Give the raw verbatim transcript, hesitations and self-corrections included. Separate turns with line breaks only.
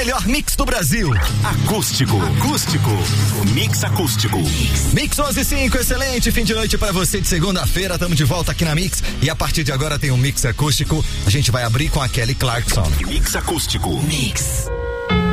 melhor mix do Brasil.
Acústico. Acústico. Mix acústico.
Mix onze e cinco, excelente fim de noite pra você de segunda-feira. Tamo de volta aqui na Mix e a partir de agora tem um mix acústico. A gente vai abrir com a Kelly Clarkson.
Mix acústico.
Mix.